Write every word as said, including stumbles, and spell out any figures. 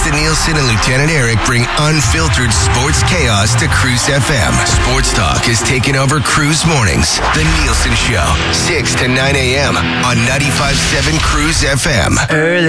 Krista Nielsen and Lieutenant Eric bring unfiltered sports chaos to Cruise F M. Sports talk is taking over Cruise Mornings. The Nielsen Show, six to nine a.m. on ninety-five point seven Cruise F M. Early